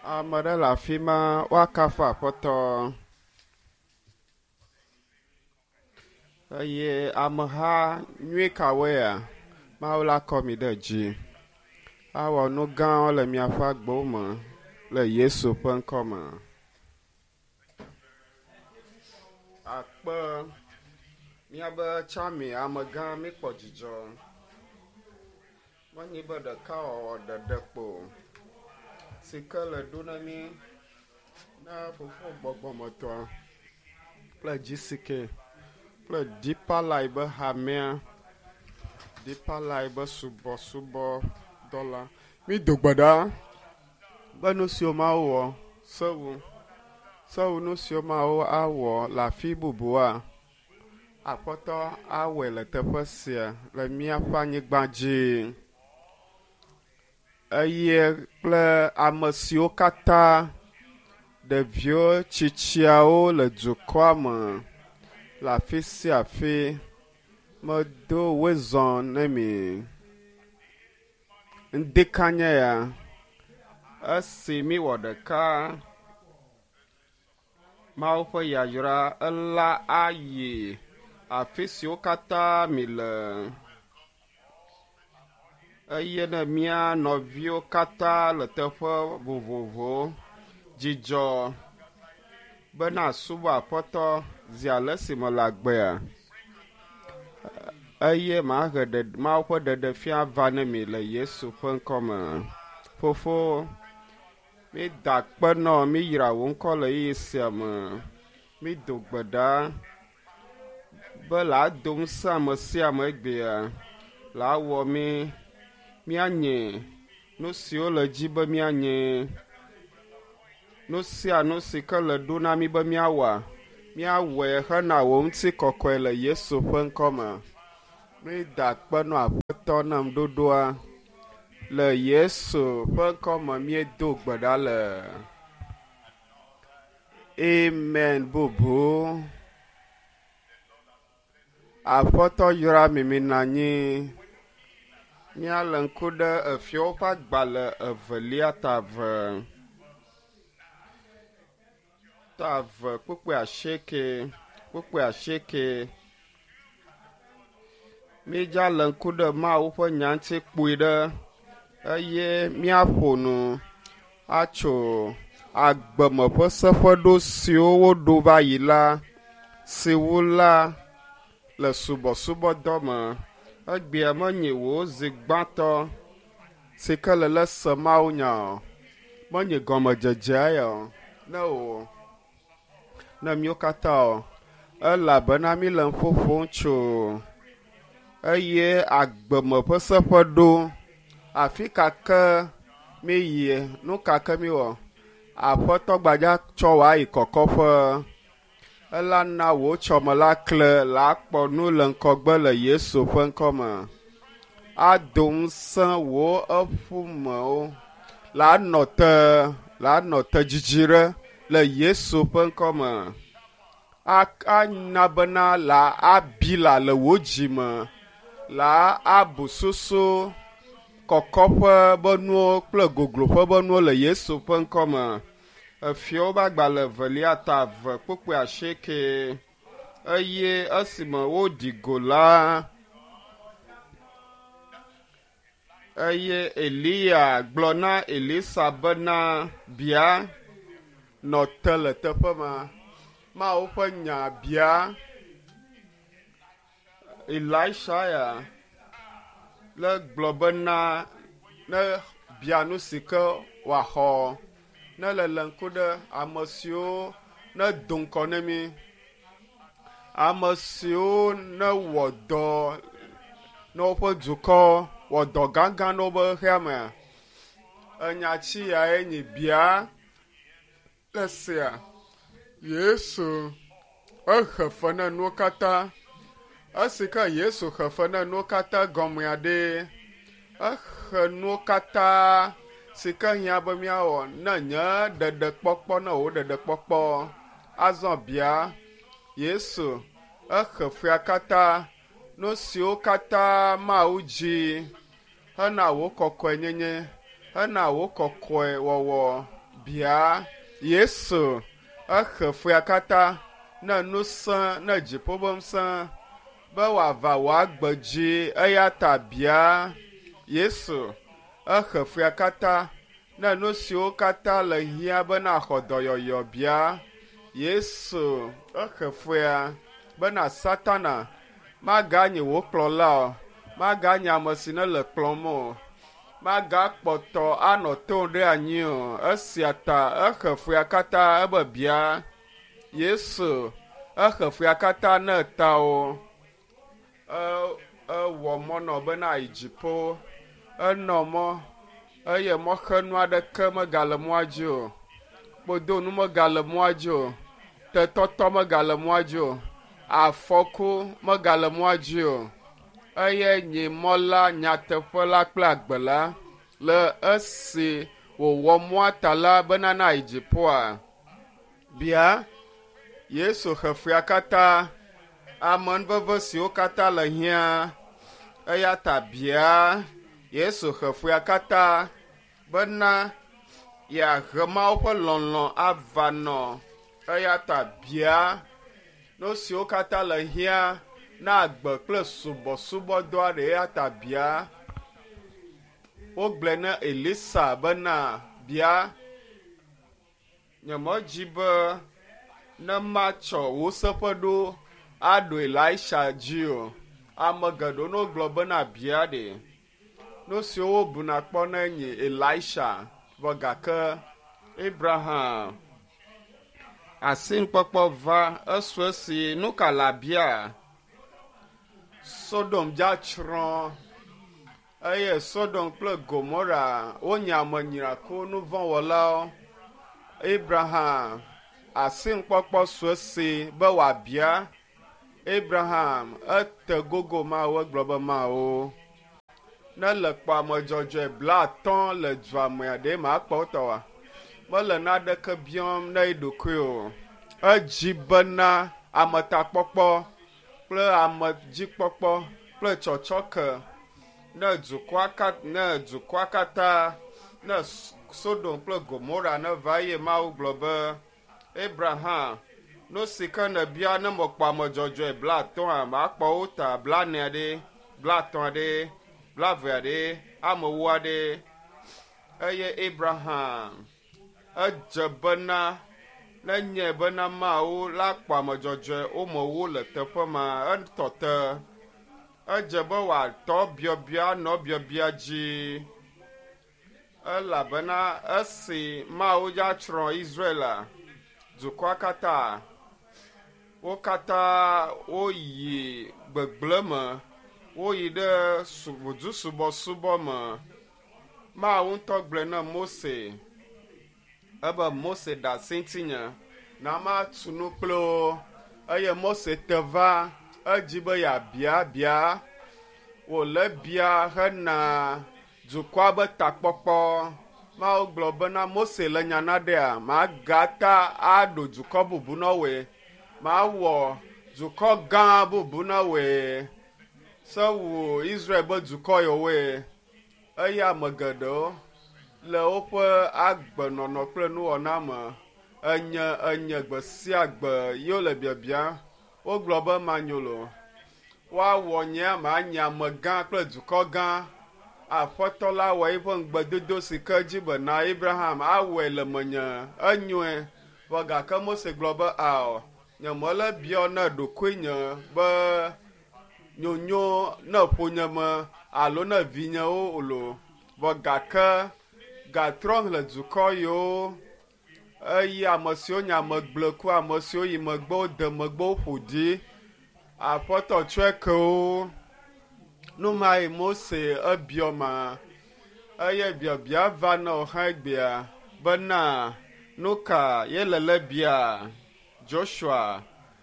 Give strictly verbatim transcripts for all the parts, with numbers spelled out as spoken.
Ame ɖe le afi ma woakafu aƒetɔ eye ameha nyui kawoe ya Mawu la kɔ mi ɖe dzi awɔ nu gãwo le miaƒe agbewo me le Yesu ƒe ŋkɔ me. Akpe miabe tsami amegã mi kpɔ dzidzɔ menyi be ɖeka wɔwɔ ɖeɖe kpo si ke le ɖo na mi na fofo gbɔgbɔmetɔ kple dzisike kple Deeper Life be hamea Deeper Life be subɔsubɔ dɔla mi do gbe ɖa be nu siwo Mawu wɔ sewu sewu nu siwo Mawu awɔ le afi bubua Aƒetɔ awɔe le teƒe sia le míaƒe anyigba dzi eye kple ame siwo katã ɖeviwo tsitsiawo le dukɔa me le afi sia afi medo wisdom ne mi ŋdekanye ya esi mi wɔ ɖeka Mawu ƒe yayra ela ayi afi siwo katã mi le eye ne mia nɔviwo katã le teƒe vovovo dzidzɔ bena subɔ aƒetɔ zi ale si me le agbea eye mahe Mawu ƒe ɖeɖefia va ne mi le Yesu ƒe ŋkɔ me. Fofo mi da akpe nɔ mi yra wo ŋkɔ le ɣeyiɣi sia me mi do gbe ɖa be la do ŋusẽ ame sia ame egbea la wɔ mi míanye nu siwo le dzi be míanye nu sia nu si ke le ɖo na mi be míawɔ míawɔe hena wo ŋuti kɔkɔe le Yesu ƒe ŋkɔ me. Mi da akpe nɔ aƒetɔ nam ɖoɖoa le Yesu ƒe ŋkɔ me miedo gbe ɖa le amen bubu. Aƒetɔ yra mi mina nyi míale ŋku ɖe Efewo ƒe agbalẽ evelia ta ve ta ve kpukpui asieke kpukpui asieke mídza le ŋku ɖe Mawu ƒe nya ŋuti kpui ɖe eye míaƒo nu atso agbeme ƒe seƒeɖo siwo woɖo va yi la si wu la le subɔsubɔdɔ me egbea menye wo zi gbãtɔ si ke le le se Mawu nya o menye gɔmedzedzea ya o ne o ne míwo katã o elabena mi le ƒoƒom tso eye agbeme ƒe seƒeɖo afi kake mi yi nu kake mi wɔ aƒetɔ gbadza tsɔ wòa yi kɔkɔƒe ela na wò tsɔme la kle la kpɔ nu le ŋkɔgbe le Yesu ƒe ŋkɔ me ado ŋusẽ wò eƒumewo la nɔ te la nɔ te dzidzi ɖe le Yesu ƒe ŋkɔ me ana bena la abi la le wò dzime la abu susu kɔkɔƒe be nuwo kple gogloƒe be nuwo le Yesu ƒe ŋkɔ me. Efiewo be agbalẽ evelia ta ve kpukpui asieke eye esime woɖi go la eye Eliya gblɔ na Elisa bena bia nɔ te le teƒe ma Mawu ƒe nya bia Elisha ya le gblɔ bena ne bia nu si ke wòaxɔ ne le le ŋku ɖe ame siwo ne do ŋkɔ ne mi ame siwo ne wɔ dɔ ne woƒe dukɔ wɔ dɔ gãgã ne wobe xexea me enyatsi yae nyi bia le sia Yesu ehe fe ne nuwo katã esi ke Yesu he fe ne nuwo katã gɔmea ɖe ehe nuwo katã si ke hiã be míawɔ ne nye ɖeɖekpɔkpɔ ne wò ɖeɖekpɔkpɔ azɔ bia Yesu ehe fea katã nu siwo katã Mawu dzi hena wò kɔkɔe nyenye hena wò kɔkɔe wɔwɔ bia Yesu exe fia kata ne nusa ne dziƒo be ŋusẽ be wòava wòagbedzi eya ta bia Yesu exe fia kata ne nu siwo kata le hiã bena xɔ dɔyɔyɔ bia Yesu exe fia bena Satana maganye wò kplɔla o, maganye ame si ne le kplɔm o, magakpɔtɔ anɔ to ɖe anyi o. Esia ta exe fia kata ebe bia Yesu exe fia kata ne tawo ewɔ mɔ nɔ bena yi dziƒo enɔ mɔ eye mɔxenu aɖeke megale mɔa dzi o, kpodonu megale mɔa dzi o, tetɔtɔ megale mɔa dzi o, afɔku megale mɔa dzi o, eye nyi mɔla nyateƒe la kple agbe la le esi wòwɔ mɔa ta la bena na yi dziƒoa bia Yesu xe fia kata ame nuveve siwo kata le hiã eya ta bia Yesu xe fia kata bena yeahe Mawu ƒe lɔlɔ̃ ava nɔ eya ta bia nu siwo kata le hiã na agbe kple subɔsubɔdɔ aɖe eya ta bia wogblɔe ne Elisa bena bia nyemedzi be ne matsɔ wò seƒe ɖo aɖo Elisha dzi o. Ame geɖewo no gblɔ bena bia ɖe nu siwo wobuna kpɔ ne nye Elisha vɔ gake Abraham asinukpɔkpɔ va esu esi nu ka la bia Sodom dza tsrɔ̃ eye Sodom kple Gomora wonye ame nyirako nu vɔ̃ wɔlawo. Abraham asinukpɔkpɔ su esi be wòabia Abraham ete gogo mawo egblɔ be mawo ne le kpɔ ame dzɔdzɔe blatɔ le dua mea ɖe ma kpɔ tɔa mele naɖeke biɔm ne eɖokui o. Edzi bena ametakpɔkpɔ kple amedzikpɔkpɔ kple tsɔtsɔke ne dukɔa kat ne dukɔa katã ne Sodom kple Gomora ne va eye Mawu gblɔ be Abraham nu si ke ne bia ne mekpɔ ame dzɔdzɔe blatɔa makpɔ wo ta blanea ɖe blatɔa ɖe blavea ɖe amewoa ɖe eye Abraham edze bena ne nye bena Mawu la kpɔ ame dzɔdzɔe womewo le teƒe ma etɔ te edze be wòatɔ biɔbia nɔ biɔbia dzi elabena esi Mawu dza tsrɔ̃ Israela dukɔa katã wo katã woyi gbegblẽ me woyi ɖe vudu subɔsubɔ me. Mawu ŋutɔ gblɔe ne Mose ebe Mose ɖe asi ŋutinye na matu nu kple wo eye Mose te va edzi be yeabia bia wòle bia hena dukɔa be takpɔkpɔ. Mawu gblɔ bena Mose le nya naɖea magata aɖo dukɔ bubu na woe, mawɔ dukɔ gã bubu na woe se wu Israel be dukɔ yewoe. Eye ame geɖewo le woƒe agbenɔnɔ kple nuwɔna me enye enye gbe sia gbe yewo le biabia wogblɔ be manyolo woawɔ nye ma nye ame gã kple dukɔ gã. Aƒetɔ la wɔ eƒe ŋugbedodo si ke dzi be na Abraham awɔe le menye enyoe vɔ gake Mose gblɔ be ao nye mele biɔ ne ɖokui nye be nyonyo ne ƒonye me alo ne vinyewo o lo vɔ gake gatrɔ le dukɔ yiwo eye ame siwo nye amegble ku ame siwo yi megbewo de megbewo ƒo ɖi aƒetɔ tsɔe ke wo. Numayi Mose ebiɔ ma eye biabia va na woxa egbea bena nuka yele le bia Joshua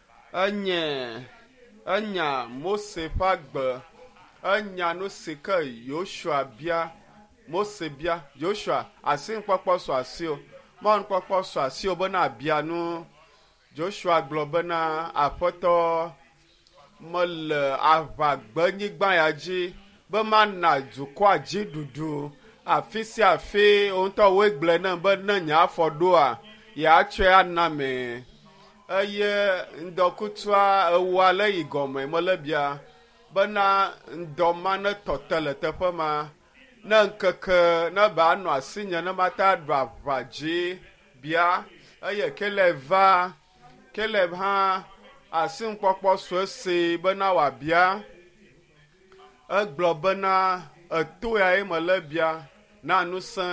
enye enya Mose ƒe agbe enya nu si ke Joshua bia Mose bia Joshua asinukpɔkpɔ sɔ asio mɔnukpɔkpɔ sɔ asio bena bia nu. Joshua gblɔ bena aƒetɔ mele aʋagbenyigba ya dzi be mana dukɔa dzi ɖuɖu afi sia afi ŋutɔ wo gblẽ ne be ne nye afɔ ɖoa yeatsɔe ana me eye ŋdɔkutsua ewɔa le yi gɔme mele bia bena ŋdɔ ma ne tɔte le teƒe ma ne ŋkeke ne ba nɔ asinye ne mata ɖu aʋa dzi bia eye kele va kele hã asiŋkpɔkpɔ sue si bena wòabia egblɔ bena eto ya ye mele bia na ŋusẽ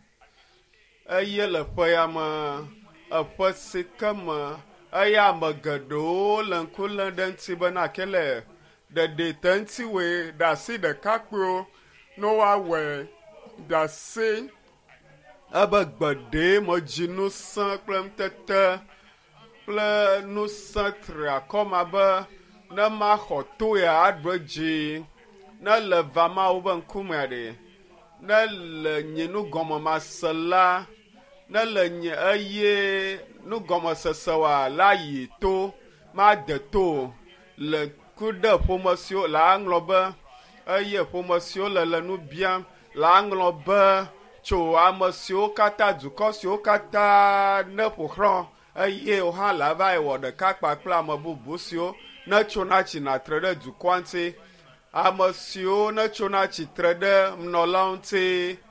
eye le ƒe ya me eƒe si ke me eye ame geɖewo le ŋku lém ɖe ŋuti bena kele ɖeɖe te ŋuti woe ɖe asi ɖekakpuiwo ne woawɔe ɖe asi ebe gbeɖe me dzi ŋusẽ kple ŋutete kple ŋusẽ tri akɔma be ne maxɔ to ya aɖo dzi ne le va mawo be ŋkumea ɖe ne le nye nugɔme mase la ne le nye eye nugɔmesese wa la yi to ma de to le ku ɖe ƒome siwo le aŋlɔ be eye ƒome siwo le le nu biam le aŋlɔ be tso ame siwo katã dukɔ siwo katã ne ƒoxlɔ eye wo hã le va yi wɔ ɖeka kpakple ame bubu siwo ne tsona tsina tre ɖe dukɔa ŋuti ame siwo ne tsona tsitre ɖe nɔlawo ŋuti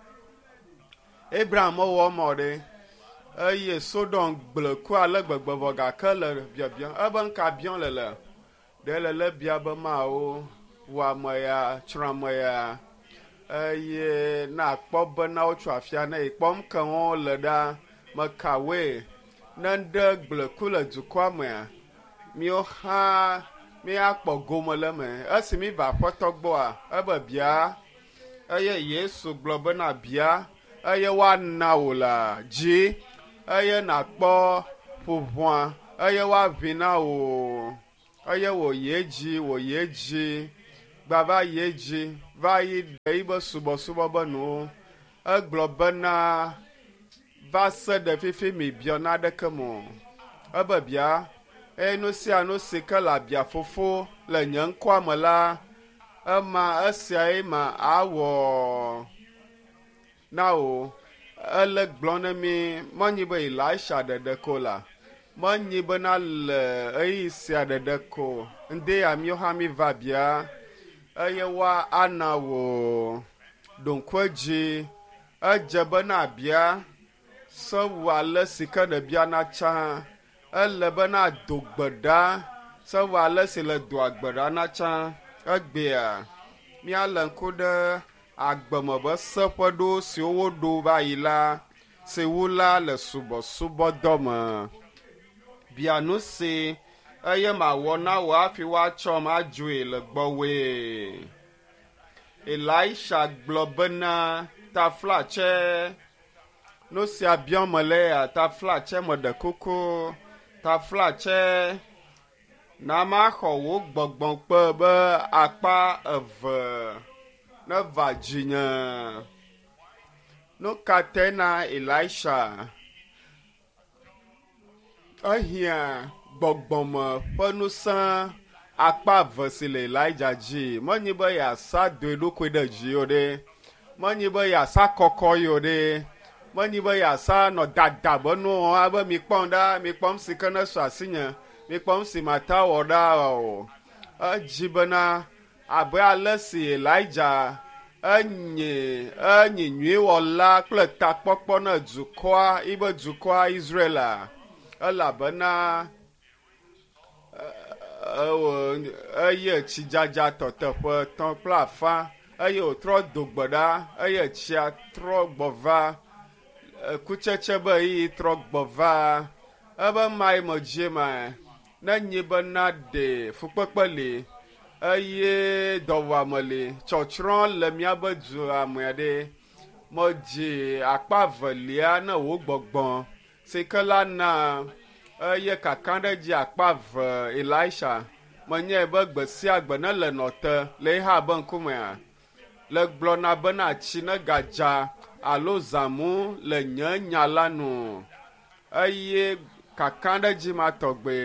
Abraham wɔ mɔ ɖe eye Sodom gble ku ale gbegbe vɔ gake le biabiam ebe ŋka biam le le ɖe le le bia be mawo wɔ ame ya tsrɔ̃ ame ya eye na akpɔ bena wotso afia ne kpɔm ke wo le ɖa mekawoe ne ɖe gble ku le dukɔa mea mío hã míakpɔ gome le me esi mi va aƒetɔ gbɔa ebe bia eye Yesu gblɔ bena bia eye woana wò la dzi eye nakpɔ ƒuʋua eye woaʋĩ na wò eye wò ye dzi wò ye dzi gbava ye dzi va yi ɖe yi be subɔsubɔ be nuwo egblɔ bena va se ɖe fifi mi biɔ na ɖeke mo ebe bia eye nu sia nu si ke le abia fofo le nye ŋkɔa me la ema esiae ma awɔ na wò ele gblɔ ne mi menyi be Elisha ɖeɖe ko la menyi bena le eyi sia ɖeɖe ko ŋde ya mío hã mi va bia eye woa ana wò ɖonkue dzi edze bena bia se wu ale si ke ne bia na tsã ele bena do gbe ɖa se wu ale si le doa gbe ɖa na tsã egbea míale ŋku ɖe agbeme be seƒe ɖo siwo woɖo va yi la si wu la le subɔsubɔdɔ me bia nu si eye mawɔ na wò hafi woatsɔm adzoe le gbɔwòe Elisha gblɔ bena taflatse nu sia biam mele ya taflatse meɖe kuku taflatse na maxɔ wò gbɔgbɔkpe be akpa eve ne va dzinye nu katã na Elisha ehia gbɔgbɔme ƒe ŋusẽ akpa eve si le Elijah dzi menyi be yeasa doe ɖokui ɖe dzi o ɖe menyi be yeasa kɔkɔ yi o ɖe menyi be yeasa nɔ dada be nuwo abe mikpɔm ɖa mikpɔm si ke ne su asinye mikpɔm si mata wɔ ɖa o edzi bena abe ale si Elijah enyi enyi nyui wɔla kple takpɔkpɔ ne dukɔa ibe dukɔa Israela elabena eye tsidzadza tɔ teƒe tɔ kple afã eye wòtrɔ do gbe ɖa eye tsia trɔ gbɔ va kutsetse be yi trɔ gbɔ va ebe mae me dzi ma nenyi bena ɖe fukpekpe li eye dɔwuame li tsɔtsrɔ̃ le míabe dua me ɖe medzi akpa velia ne wò gbɔgbɔ si ke la na eye kaka ɖe dzi akpa ve Elisha menye be gbe sia gbe ne le nɔte le eha be ŋkumea le gblɔna bena tsi ne gadza alo zãmu le nye nya la nu eye kaka ɖe dzi ma tɔgbe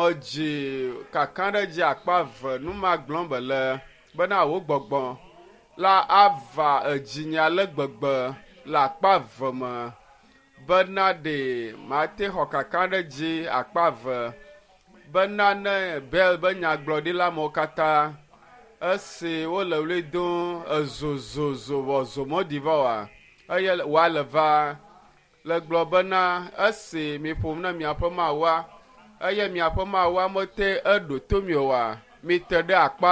medzi kaka ɖe dzi akpa ve nu ma gblɔm bele bena wò gbɔgbɔ la ava edzinya le gbegbe le akpa eve me bena ɖe mate xɔ kaka ɖe dzi akpa eve bena ne bel be nyagblɔɖila mewo katã esi wole wli dom ezozozo wɔ zomɔɖi va oa eye woale va le gblɔ bena esi mi ƒom ne miaƒe mawua eye miaƒe mawua mete eɖo to mi oa mi te ɖe akpa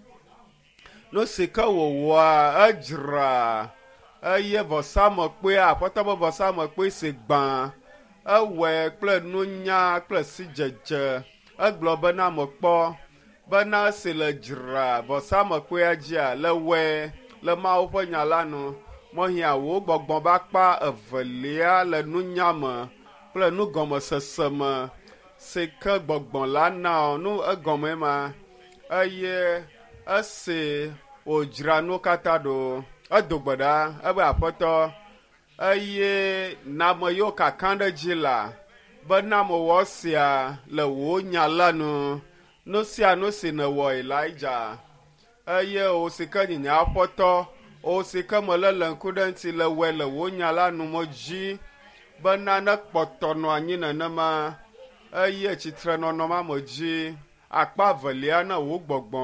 no si ke wòwɔa edzra eye vɔsamekpea aƒetɔ ƒe vɔsamekpe si gbã ewɔe kple nunya kple sidzedze egblɔ bena mekpɔ bena esi le dzra vɔsamekpea dzia le wɔe le mawo ƒe nya la nu mɔhia wo gbɔgbɔ ba akpa evelia le nunya me kple nugɔmesese me si ke gbɔgbɔ la na nu egɔme ma eye esi wòdzra nu katã ɖo edo gbe ɖa ebe aƒetɔ eye name yiwo kaka ɖe dzi la bena mewɔ sia le wò nya la nu nu sia nu si nèwɔ Elija eye wò si ke nye nye aƒetɔ wò si ke mele le ŋku ɖe ŋuti le wɔe le wò nya la nu me dzi bena ne kpɔtɔ nɔ anyi nenema eye tsitrenɔnɔ ma me dzi akpa evelia na wò gbɔgbɔ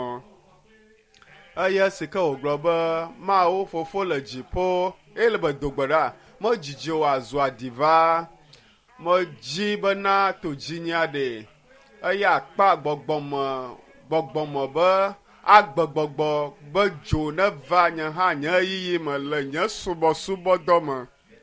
eye si ke wògblɔ be mawo fofo le dziƒo eye le be do gbe ɖa medzidzi wòazu aɖiva medzi bena to dzinyia ɖe eye akpa gbɔgbɔme gbɔgbɔme be agbegbɔgbɔ be dzo ne va nye hã nye ɣeyiɣi me le nye subɔsubɔdɔ me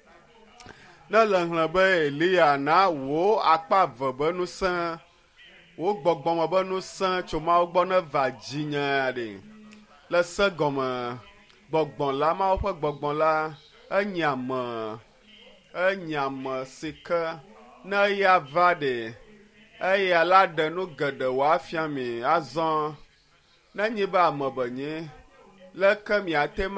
ne le hlẽ be Eliya na wò akpa eve be ŋusẽ wò gbɔgbɔme be ŋusẽ tso Mawu gbɔ ne va dzinye ɖe le se gɔme gbɔgbɔ la Mawu ƒe gbɔgbɔ la enye ame enye ame si ke ne eya va ɖe eya la ɖe nu geɖe wòafia mi azɔ nenyi be ame benye leke miate